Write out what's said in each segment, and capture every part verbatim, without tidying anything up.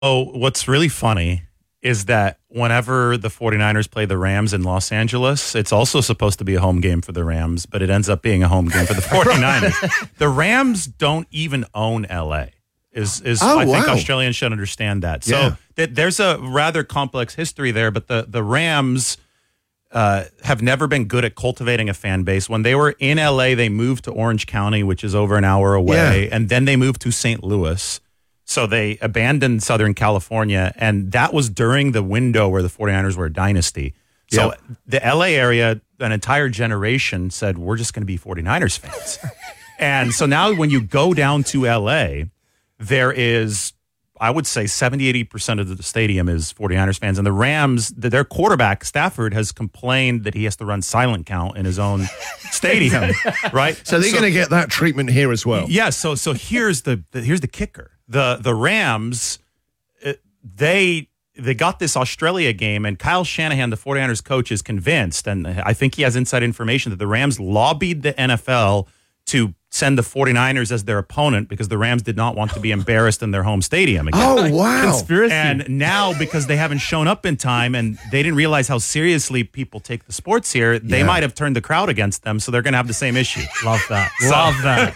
Oh, what's really funny is that whenever the 49ers play the Rams in Los Angeles, it's also supposed to be a home game for the Rams, but it ends up being a home game for the 49ers. The Rams don't even own L A. Is is oh, I think wow. Australians should understand that. So Yeah. th- there's a rather complex history there, but the, the Rams uh, have never been good at cultivating a fan base. When they were in L A, they moved to Orange County, which is over an hour away, Yeah. and then they moved to Saint Louis. So they abandoned Southern California, and that was during the window where the 49ers were a dynasty. So Yep. the L A area, an entire generation said, we're just going to be 49ers fans. And so now when you go down to L A, there is, I would say, seventy, eighty percent of the stadium is 49ers fans. And the Rams, their quarterback, Stafford, has complained that he has to run silent count in his own stadium, right? So they're going to get that treatment here as well. Yeah, so so here's the, the here's the kicker. The the Rams, uh, they they got this Australia game, and Kyle Shanahan, the 49ers coach, is convinced, and I think he has inside information, that the Rams lobbied the N F L to send the 49ers as their opponent because the Rams did not want to be embarrassed in their home stadium again. Oh, wow. Conspiracy. And now, because they haven't shown up in time and they didn't realize how seriously people take the sports here, they Yeah. might have turned the crowd against them, so they're going to have the same issue. Love that. Love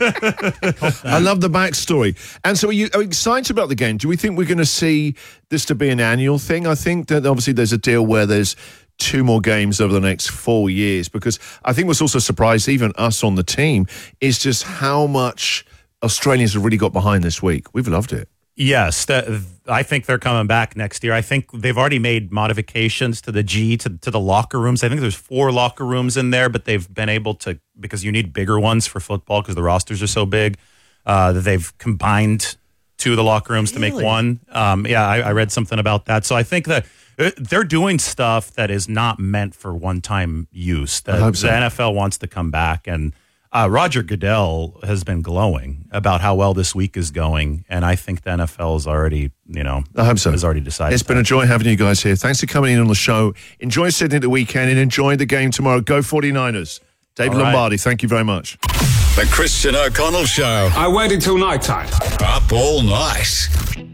that. I love the backstory. And so are you, are you excited about the game? Do we think we're going to see this to be an annual thing? I think that obviously there's a deal where there's two more games over the next four years, because I think what's also surprised even us on the team is just how much Australians have really got behind this week. We've loved it. Yes, the, I think they're coming back next year. I think they've already made modifications to the G, to, to the locker rooms. I think there's four locker rooms in there, but they've been able to, because you need bigger ones for football because the rosters are so big, uh, that they've combined two of the locker rooms to make Really? one. Um, yeah, I, I read something about that. So I think that uh, they're doing stuff that is not meant for one-time use. The, I hope so. the N F L wants to come back, and Uh, Roger Goodell has been glowing about how well this week is going, and I think the N F L is already, you know, I hope so. has already decided. It's been a joy having you guys here. Thanks for coming in on the show. Enjoy Sydney at the weekend and enjoy the game tomorrow. Go 49ers. Dave All right. Lombardi, thank you very much. The Christian O'Connell Show. I waited till night time. Up all night.